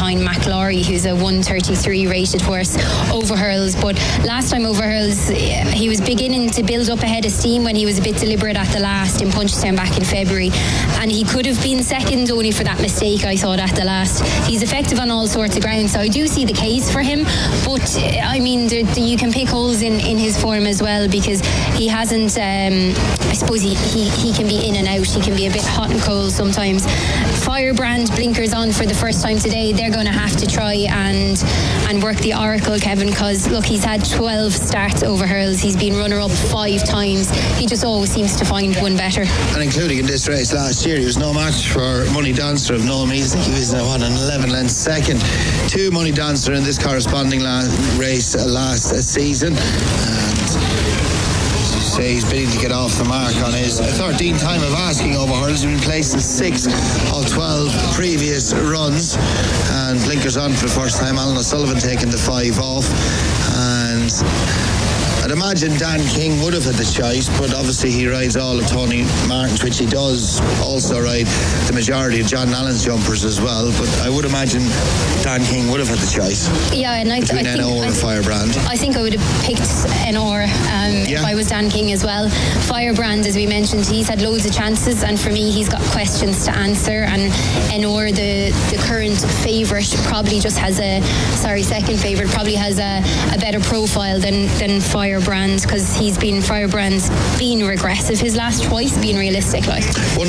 9 McLaury, who's a 133 rated horse, Overhurls. But last time Overhurls, he was beginning to build up a head of steam when he was a bit deliberate at the last in Punchestown back in February, and he could have been second only for that mistake, I thought, at the last. He's effective on all sorts of ground, so I do see the case for him, but I mean you can pick holes in his form as well, because he hasn't I suppose he can be in and out, he can be a bit hot and cold sometimes. Firebrand blinkers on for the first time today. They're going to have to try and work the oracle, Kevin, because look, he's had 12 starts Overhurls, he's been runner-up 5 times, he just always seems to find one better. And including in this race last year, he was no match for Money Dancer of Noel Measley. He was an 11 lengths second to Money Dancer in this corresponding race last season, and he's beginning to get off the mark on his 13th time of asking Overhurls. He's been placed in 6 of 12 previous runs, and blinkers on for the first time. Alan O'Sullivan taking the 5 off, and I'd imagine Dan King would have had the choice, but obviously he rides all of Tony Martin's, which he does also ride the majority of John Allen's jumpers as well, but I would imagine Dan King would have had the choice. Yeah, and I think N.O. and Firebrand. I think I would have picked N.O. if I was Dan King as well. Firebrand, as we mentioned, he's had loads of chances, and for me he's got questions to answer, and N.O., the current favourite, probably just has second favourite, probably has a better profile than Firebrand, because Firebrand's been regressive his last twice, being realistic like.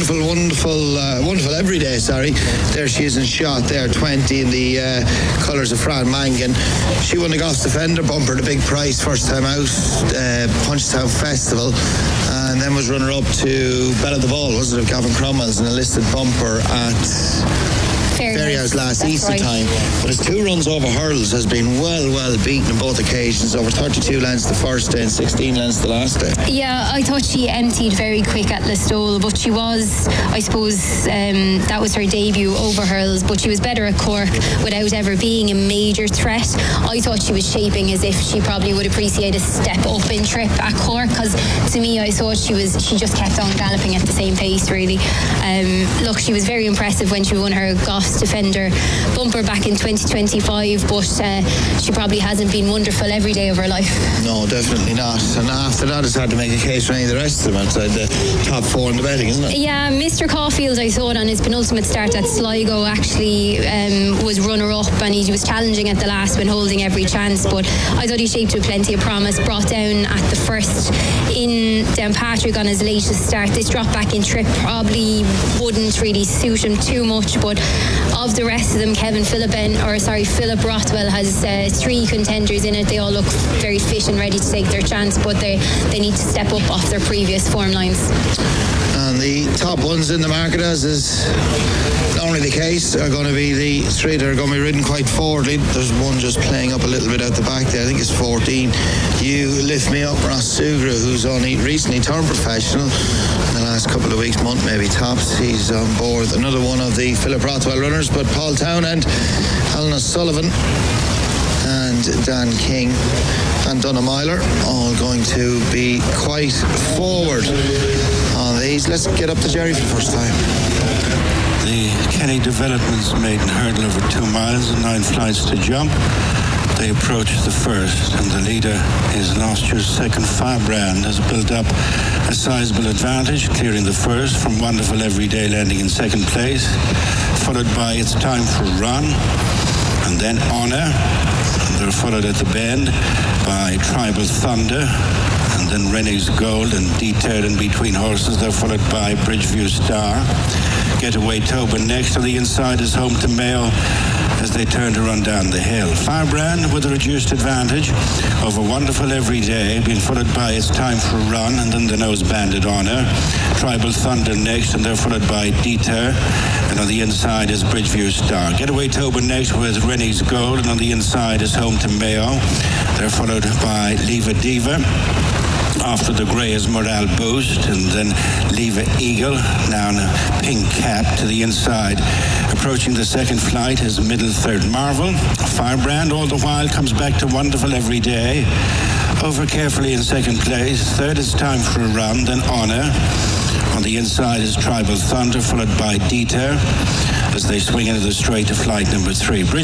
Wonderful everyday, there she is in shot there, 20 in the colours of Fran Mangan. She won the Goss Defender bumper, the big prize, first time out, Punchestown Festival, and then was runner up to Belle of the Ball, wasn't it, of Gavin Cromwell's, an enlisted bumper at Fairyhouse last Easter time. But his 2 runs Overhurls has been well beaten on both occasions, over 32 lengths the first day and 16 lengths the last day. Yeah, I thought she emptied very quick at Listowel, but she was, I suppose, that was her debut Overhurls, but she was better at Cork without ever being a major threat. I thought she was shaping as if she probably would appreciate a step up in trip at Cork, because to me I thought she just kept on galloping at the same pace really. Look, she was very impressive when she won her Goss Defender bumper back in 2025, but she probably hasn't been wonderful every day of her life. No, definitely not. And after that it's hard to make a case for any of the rest of them outside the top 4 in the betting, isn't it? Yeah, Mr. Caulfield, I thought on his penultimate start at Sligo actually was runner-up, and he was challenging at the last when holding every chance, but I thought he shaped with plenty of promise. Brought down at the first in Downpatrick on his latest start. This drop back in trip probably wouldn't really suit him too much, but of the rest of them, Philip Rothwell has 3 contenders in it. They all look very fit and ready to take their chance, but they need to step up off their previous form lines. And the top ones in the market, as is normally the case, are going to be the 3 that are going to be ridden quite forwardly. There's one just playing up a little bit out the back there. I think it's 14. You Lift Me Up, Ross Sugra, who's only recently turned professional in the last couple of weeks, month maybe tops. He's on board. Another one of the Philip Rothwell runners, but Paul Townend, Alan O'Sullivan and Dan King and Donna Myler all going to be quite forward on these. Let's get up to Jerry for the first time. The Kenny Developments maiden hurdle over 2 miles and 9 flights to jump. They approach the first, and the leader is last year's second Firebrand, has built up a sizable advantage, clearing the first from Wonderful Everyday, landing in second place, followed by It's Time for Run, and then Honor. They're followed at the bend by Tribal Thunder, and then Rennie's Gold, and Detailed in between horses. They're followed by Bridgeview Star. Getaway Toba next. On the inside is Home to Mayo as they turn to run down the hill. Firebrand with a reduced advantage over Wonderful Everyday, being followed by It's Time for a Run, and then the Nose Banded Honor. Tribal Thunder next, and they're followed by Dieter, and on the inside is Bridgeview Star. Getaway Toba next with Rennie's Gold, and on the inside is Home to Mayo. They're followed by Leva Diva. After the grey is Morale Boost, and then Leva Eagle, now in a pink cap to the inside. Approaching the second flight is Middle Third Marvel. Firebrand all the while comes back to Wonderful Everyday. Over carefully in second place. Third is Time for a Run, then Honor. On the inside is Tribal Thunder, followed by Dieter as they swing into the straight to flight number 3.